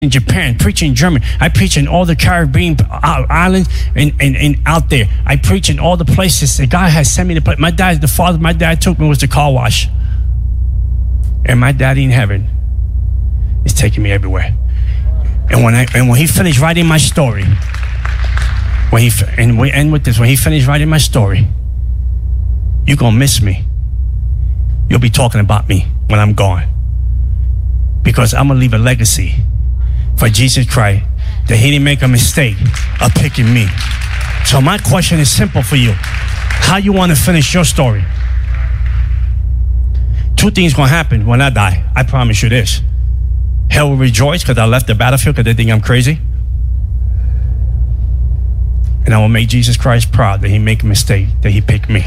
in Japan, preach in Germany. I preach in all the Caribbean islands and out there. I preach in all the places that God has sent me to play. The father my dad took me was the car wash. And my daddy in heaven is taking me everywhere. And when he finished writing my story, and we end with this, when he finished writing my story, you're going to miss me. You'll be talking about me when I'm gone. Because I'm going to leave a legacy for Jesus Christ, that he didn't make a mistake of picking me. So my question is simple for you. How you want to finish your story? Two things going to happen when I die. I promise you this. Hell will rejoice because I left the battlefield because they think I'm crazy. And I will make Jesus Christ proud that he made a mistake, that he picked me.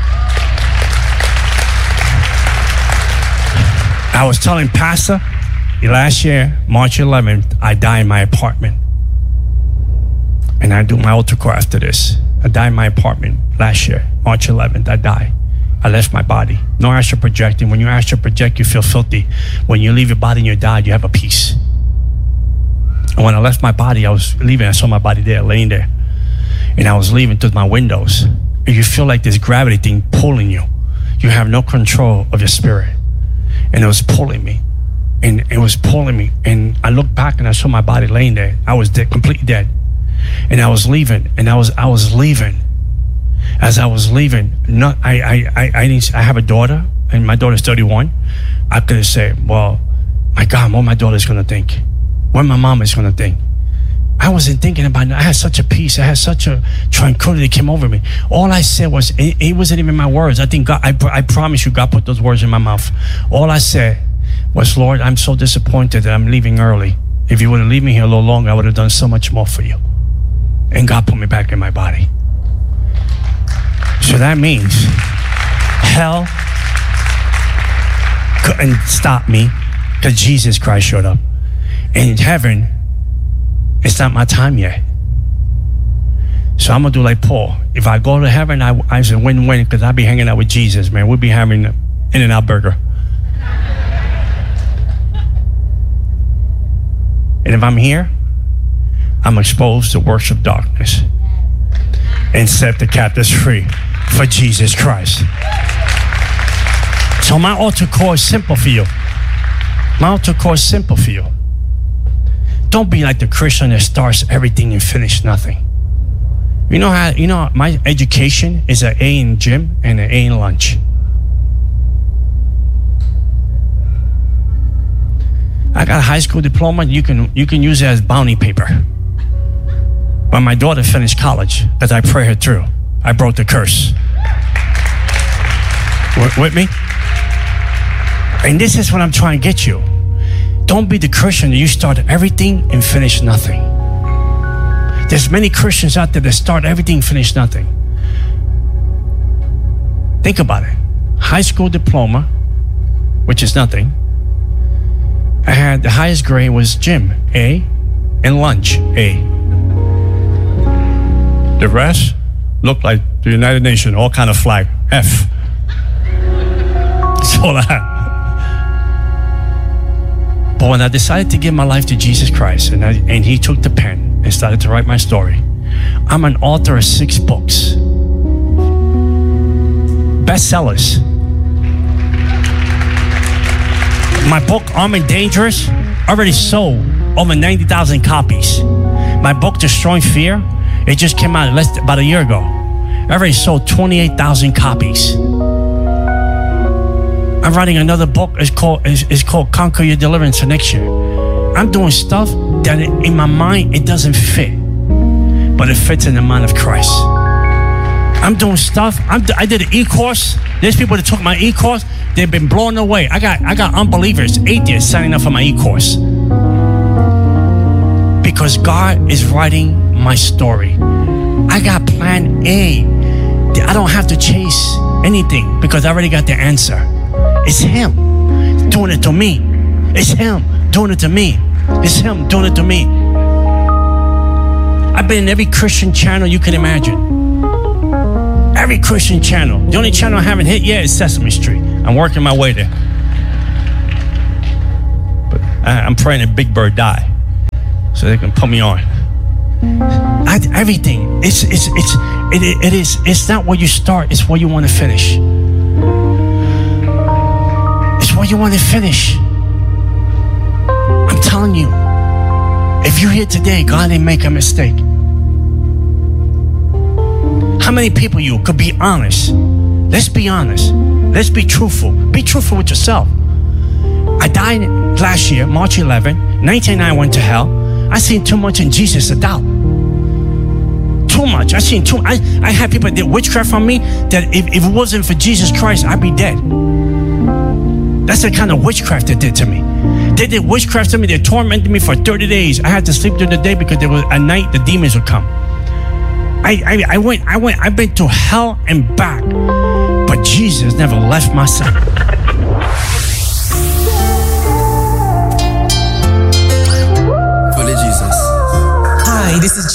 I was telling Pastor, last year, March 11th, I died in my apartment. And I do my altar call after this. I died in my apartment last year, March 11th, I died. I left my body. No astral projecting. When you astral project, you feel filthy. When you leave your body and you die, you have a peace. And when I left my body, I was leaving. I saw my body there, laying there. And I was leaving through my windows. And you feel like this gravity thing pulling you. You have no control of your spirit. And it was pulling me. And it was pulling me. And I looked back and I saw my body laying there. I was dead, completely dead. And I was leaving. And I was leaving. As I was leaving, I have a daughter, and my daughter's 31. I could have said, well, my God, what my daughter's going to think. What my mom is going to think. I wasn't thinking about it. I had such a peace. I had such a tranquility that came over me. All I said was, it wasn't even my words. I think God, I promise you, God put those words in my mouth. All I said was, Lord, I'm so disappointed that I'm leaving early. If you would have left me here a little longer, I would have done so much more for you. And God put me back in my body. So that means hell couldn't stop me because Jesus Christ showed up. And in heaven, it's not my time yet. So I'm going to do like Paul. If I go to heaven, I say win-win because I'll be hanging out with Jesus, man. We'll be having In-N-Out burger. And if I'm here, I'm exposed to works of darkness and set the captives free for Jesus Christ. So my altar call is simple for you. My altar call is simple for you. Don't be like the Christian that starts everything and finish nothing. You know my education is an A in gym and an A in lunch. I got a high school diploma. You can use it as bounty paper. When my daughter finished college, as I prayed her through, I broke the curse. With me? And this is what I'm trying to get you. Don't be the Christian that you start everything and finish nothing. There's many Christians out there that start everything and finish nothing. Think about it. High school diploma, which is nothing. I had the highest grade was gym, A, and lunch, A. The rest looked like the United Nations, all kind of flag, F. That's all I had. But when I decided to give my life to Jesus Christ, and he took the pen and started to write my story, I'm an author of 6 books. Bestsellers. My book, Armed and Dangerous, already sold over 90,000 copies. My book, Destroying Fear, it just came out about a year ago. I already sold 28,000 copies. I'm writing another book. It's called Conquer Your Deliverance for next year. I'm doing stuff that in my mind, it doesn't fit. But it fits in the mind of Christ. I'm doing stuff. I did an e-course. There's people that took my e-course. They've been blown away. I got unbelievers, atheists signing up for my e-course. Because God is writing my story. I got plan A. I don't have to chase anything because I already got the answer. It's him doing it to me. It's him doing it to me. It's him doing it to me. I've been in every Christian channel you can imagine. Every Christian channel. The only channel I haven't hit yet is Sesame Street. I'm working my way there. But I'm praying that Big Bird die. so they can put me on. Everything. It's not where you start. It's where you want to finish. It's where you want to finish. I'm telling you, if you're here today, God didn't make a mistake. How many people you could be honest? Let's be honest. Let's be truthful. Be truthful with yourself. I died last year, March 11, 1999, I went to hell. I seen too much in Jesus to doubt. Too much. I had people that did witchcraft on me that if it wasn't for Jesus Christ, I'd be dead. That's the kind of witchcraft they did to me. They did witchcraft to me. They tormented me for 30 days. I had to sleep during the day because there was at night the demons would come. I've been to hell and back, but Jesus never left my side. Hi, this is